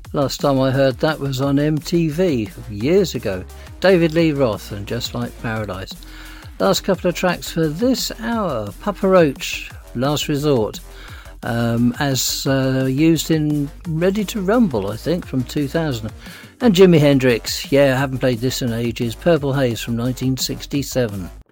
Last time I heard that was on MTV years ago. David Lee Roth and Just Like Paradise. Last couple of tracks for this hour. Papa Roach, Last Resort, as used in Ready to Rumble, I think, from 2000. And Jimi Hendrix, I haven't played this in ages. Purple Haze from 1967.